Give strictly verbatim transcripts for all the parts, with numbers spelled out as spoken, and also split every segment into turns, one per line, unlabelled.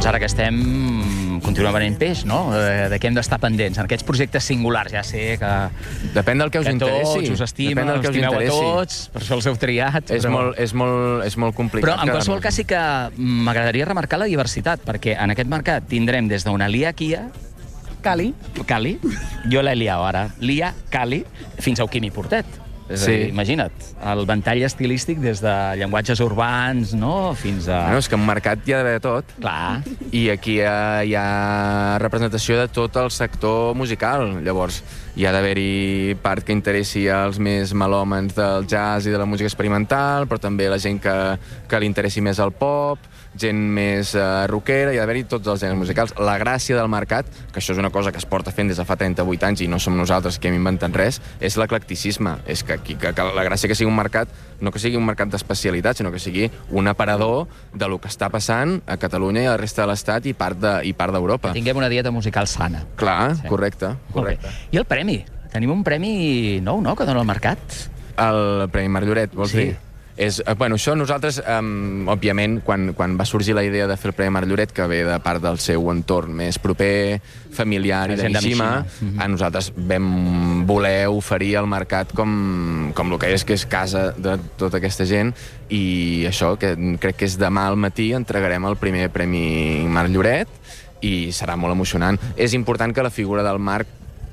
Llavors, ara que estem, continuem venent peix, no? De què hem d'estar pendents? En aquests projectes singulars, ja sé que...
Depèn del que us
que
interessi.
tots us estimen,
Depèn del que us
estimeu
interessi.
a tots, per això els heu triat.
És,
però...
molt, és, molt, és molt complicat.
Però en qualsevol cas sí que m'agradaria remarcar la diversitat, perquè en aquest mercat tindrem des d'una Lia Kia,
Cali.
Cali, jo l'he liat ara, Lia, Cali, fins a Quimi Portet. És a dir,
Sí.
imagina't, el ventall estilístic des de llenguatges urbans, no?, fins a...
Bueno, és que en mercat hi ha d'haver de tot.
Clar.
I aquí hi ha, hi ha representació de tot el sector musical. Llavors, hi ha d'haver-hi part que interessi als més melòmens del jazz i de la música experimental, però també la gent que, que li interessi més el pop, gent més uh, rockera, hi ha d'haver-hi tots els gèneres musicals. La gràcia del mercat, que això és una cosa que es porta fent des de fa trenta-vuit anys i no som nosaltres que hem inventat res, és l'eclecticisme. És que, que, que la gràcia que sigui un mercat, no que sigui un mercat d'especialitat, sinó que sigui un aparador de lo que està passant a Catalunya i a la resta de l'Estat i part de, i part d'Europa.
Tinguem una dieta musical sana.
Clar,
Sí.
correcte, correcte.
I el premi? Tenim un premi nou, no?, que dona el mercat.
El Premi Marc Lloret, vols
Sí.
dir? És, eh, bueno, això nosaltres, um, òbviament, quan, quan va sorgir la idea de fer el Premi Marc Lloret, que ve de part del seu entorn més proper, familiar
La
i de
gent de
Mishima,
Mishima.
a nosaltres vam voler oferir al mercat com, com el que és, que és casa de tota aquesta gent, i això, que crec que és demà al matí, entregarem el primer Premi Marc Lloret, i serà molt emocionant. És important que la figura del Marc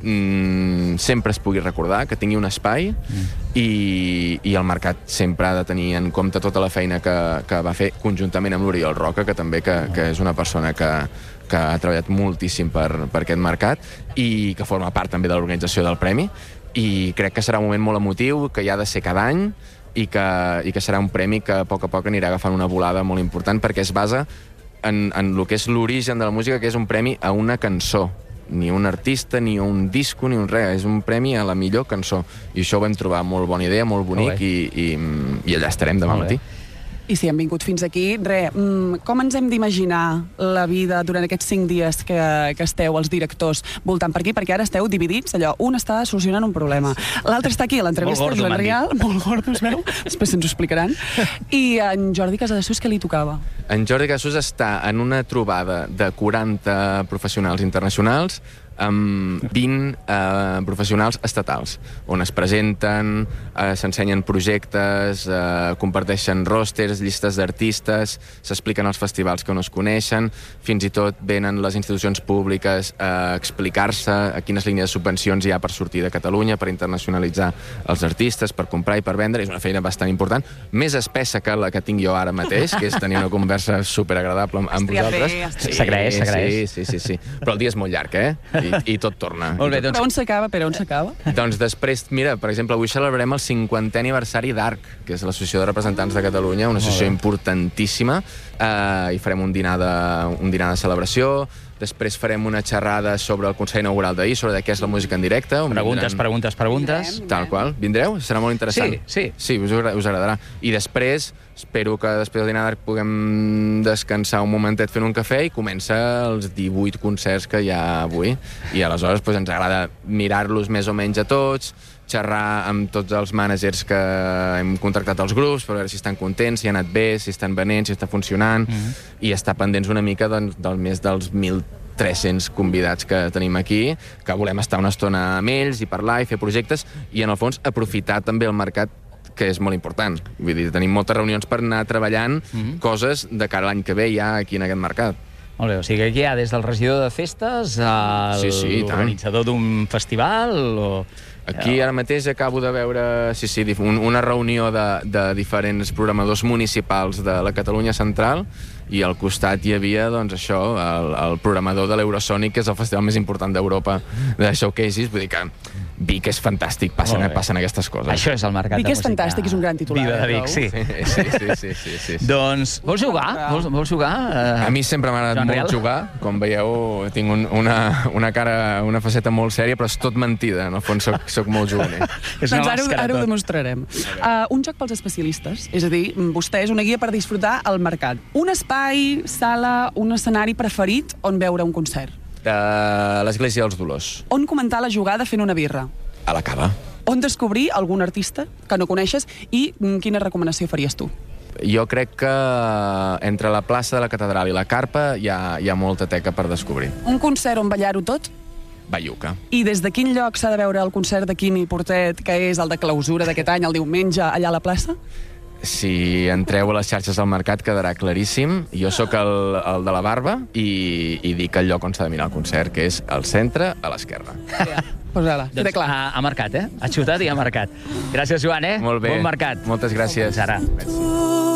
Mm, sempre es pugui recordar, que tingui un espai, mm. i, i el mercat sempre ha de tenir en compte tota la feina que, que va fer conjuntament amb l'Oriol Roca, que també que, que és una persona que, que ha treballat moltíssim per, per aquest mercat i que forma part també de l'organització del Premi, i crec que serà un moment molt emotiu, que hi ha de ser cada any, i que, i que serà un premi que a poc a poc anirà agafant una volada molt important, perquè es basa en, en el que és l'origen de la música, que és un premi a una cançó, ni un artista, ni un disco, ni un res. És un premi a la millor cançó. I això ho vam trobar molt bona idea, molt bonic,
Molt
i, i, i allà estarem demà
Molt bé.
matí.
I si hem vingut fins aquí, re, com ens hem d'imaginar la vida durant aquests cinc dies que, que esteu, els directors, voltant per aquí? Perquè ara esteu dividits, allò, un està solucionant un problema, l'altre està aquí a l'entrevista,
Molt gordo,
Glen
m'han
Real, molt gordo, es veu, després se'ns ho explicaran, i en Jordi Casadesús, què li tocava?
En Jordi Casadesús està en una trobada de quaranta professionals internacionals amb vint eh, professionals estatals, on es presenten, eh, s'ensenyen projectes, eh, comparteixen ròsters, llistes d'artistes, s'expliquen els festivals que no es coneixen, fins i tot venen les institucions públiques a explicar-se a quines línies de subvencions hi ha per sortir de Catalunya, per internacionalitzar els artistes, per comprar i per vendre. És una feina bastant important, més espessa que la que tinc jo ara mateix, que és tenir una conversa superagradable amb, amb
Estia bé,
vosaltres.
estia bé.
S'agraeix, s'agraeix.
Sí, sí, sí, sí. Però el dia és molt llarg, eh? I, i tot torna.
Molt bé,
I tot...
doncs-
Però on s'acaba, però on s'acaba?
Doncs després, mira, per exemple, avui celebrarem el cinquantè aniversari d'A R C, que és l'Associació de Representants de Catalunya, una associació importantíssima, eh, i farem un dinar, de, un dinar de celebració. Després farem una xerrada sobre el concert inaugural d'ahir, sobre de què és la música en directe. on
Preguntes,
vindran-
preguntes, preguntes.
Tal qual. Vindreu? Serà molt interessant.
Sí, sí.
Sí, us, agra- us agradarà. I després, espero que després del dinar d'A R C puguem descansar un momentet fent un cafè i comença els divuit concerts que hi ha avui. I aleshores pues, ens agrada mirar-los més o menys a tots, xerrar amb tots els mànagers que hem contractat als grups per veure si estan contents, si ha anat bé, si estan venent, si està funcionant, mm-hmm. i estar pendents una mica doncs, del més dels mil tres-cents convidats que tenim aquí, que volem estar una estona amb ells i parlar i fer projectes, i en el fons aprofitar també el mercat, que és molt important. Vull dir, tenim moltes reunions per anar treballant mm-hmm. coses de cara a l'any que ve ja aquí en aquest mercat.
Molt bé, o sigui que aquí hi ha des del regidor de festes a
Sí, sí, i tant.
l'organitzador d'un festival o...
Aquí ara mateix acabo de veure sí, sí, dif- un, una reunió de, de diferents programadors municipals de la Catalunya Central, i al costat hi havia doncs, això, el, el programador de l'Eurosonic, que és el festival més important d'Europa de showcases. Vull dir que Vic és fantàstic, passen,
Molt bé.
passen aquestes coses.
Això és el mercat
Vic
de
és
música.
fantàstic, és un gran titular,
Viva de
eh,
Vic, sí.
Sí, sí, sí, sí, sí, sí, sí.
Doncs, vols jugar? Vols, vols jugar? Eh,
A mi sempre m'ha agradat
Joan
molt
Rial?
jugar. Com veieu, tinc un, una, una cara, una faceta molt sèria, però és tot mentida. En el fons soc, soc molt juganer.
és una
Doncs ara,
màscara,
ara ho
tot.
demostrarem. Uh, un joc pels especialistes, és a dir, vostè és una guia per disfrutar el mercat. Un espai, sala, un escenari preferit on veure un concert.
De l'Església dels Dolors,
On comentar la jugada fent una birra.
a la cava.
On descobrir algun artista que no coneixes i mm, quina recomanació faries tu?
jo crec que entre la plaça de la Catedral i la Carpa hi ha, hi ha molta teca per descobrir.
Un concert on ballar-ho tot?
Belluca.
I des de quin lloc s'ha de veure el concert de Quimi Portet, que és el de clausura d'aquest any, el diumenge, allà a la plaça?
Si entreu a les xarxes del mercat quedarà claríssim. Jo sóc el, el de la barba i, i dic el lloc on s'ha de mirar el concert, que és al centre, a l'esquerra.
Ja, pues ara,
Doncs
queda clar.
ha, ha marcat, eh? Ha xutat i ha marcat. Gràcies, Joan, eh?
Molt bé.
Bon mercat.
Moltes gràcies.
Fins ara.
Merci.